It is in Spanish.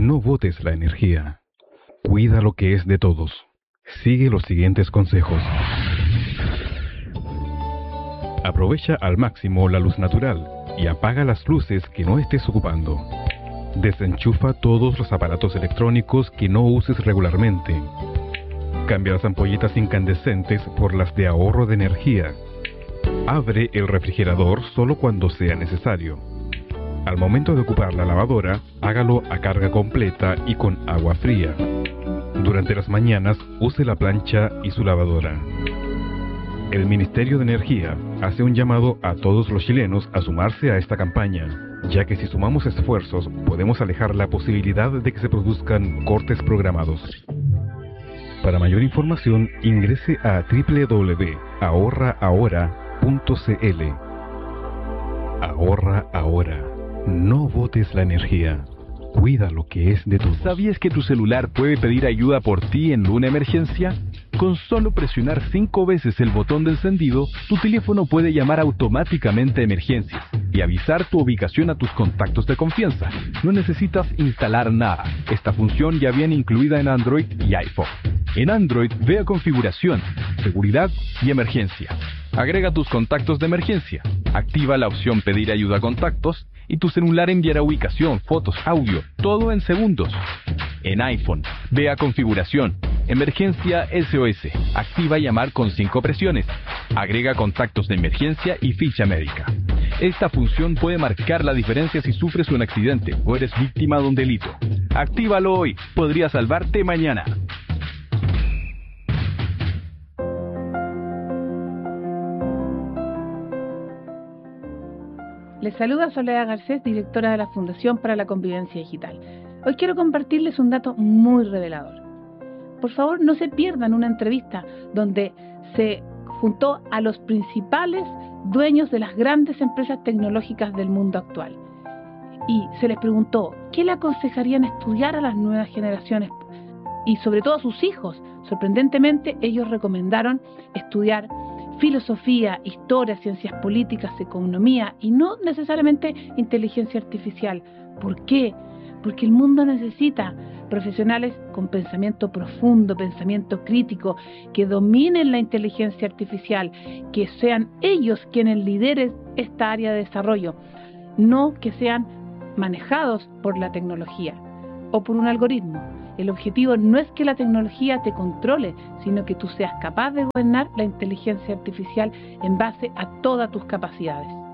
No botes la energía. Cuida lo que es de todos. Sigue los siguientes consejos. Aprovecha al máximo la luz natural y apaga las luces que no estés ocupando. Desenchufa todos los aparatos electrónicos que no uses regularmente. Cambia las ampolletas incandescentes por las de ahorro de energía. Abre el refrigerador solo cuando sea necesario. Al momento de ocupar la lavadora, hágalo a carga completa y con agua fría. Durante las mañanas, use la plancha y su lavadora. El Ministerio de Energía hace un llamado a todos los chilenos a sumarse a esta campaña, ya que si sumamos esfuerzos podemos alejar la posibilidad de que se produzcan cortes programados. Para mayor información, ingrese a www.ahorraahora.cl. Ahorra ahora. No botes la energía. Cuida lo que es de todos. ¿Sabías que tu celular puede pedir ayuda por ti en una emergencia? Con solo presionar 5 veces el botón de encendido, tu teléfono puede llamar automáticamente a emergencias y avisar tu ubicación a tus contactos de confianza. No necesitas instalar nada. Esta función ya viene incluida en Android y iPhone. En Android, ve a Configuración, Seguridad y Emergencia. Agrega tus contactos de emergencia. Activa la opción Pedir ayuda a contactos y tu celular enviará ubicación, fotos, audio, todo en segundos. En iPhone, ve a Configuración, Emergencia SOS. Activa llamar con 5 presiones. Agrega contactos de emergencia y ficha médica. Esta función puede marcar la diferencia si sufres un accidente o eres víctima de un delito. Actívalo hoy, podría salvarte mañana. Les saluda Soledad Garcés, directora de la Fundación para la Convivencia Digital. Hoy quiero compartirles un dato muy revelador. Por favor, no se pierdan una entrevista donde se juntó a los principales dueños de las grandes empresas tecnológicas del mundo actual. Y se les preguntó qué le aconsejarían estudiar a las nuevas generaciones y sobre todo a sus hijos. Sorprendentemente, ellos recomendaron estudiar filosofía, historia, ciencias políticas, economía y no necesariamente inteligencia artificial. ¿Por qué? Porque el mundo necesita profesionales con pensamiento profundo, pensamiento crítico, que dominen la inteligencia artificial, que sean ellos quienes lideren esta área de desarrollo, no que sean manejados por la tecnología o por un algoritmo. El objetivo no es que la tecnología te controle, sino que tú seas capaz de gobernar la inteligencia artificial en base a todas tus capacidades.